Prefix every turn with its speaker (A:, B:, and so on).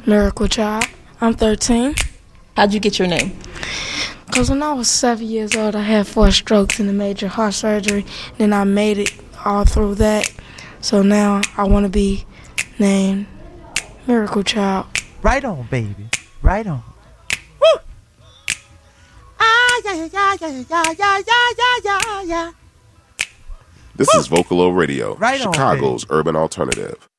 A: Miracle Child. I'm 13.
B: How'd you get your name?
A: Because when I was 7 years old, I had 4 strokes and a major heart surgery. Then I made it all through that. So now I want to be named Miracle Child.
C: Right on, baby. Right on. Woo! Ah, yeah, yeah, yeah, yeah, yeah, yeah, yeah, yeah.
D: This is Vocalo Radio,
C: Right on,
D: Chicago's urban alternative.